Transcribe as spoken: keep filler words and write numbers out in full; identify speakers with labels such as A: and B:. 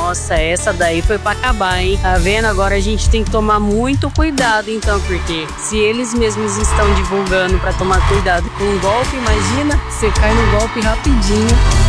A: Nossa, essa daí foi pra acabar, hein? Tá vendo? Agora a gente tem que tomar muito cuidado, então, porque se eles mesmos estão divulgando pra tomar cuidado com o golpe, imagina, você cai no golpe rapidinho.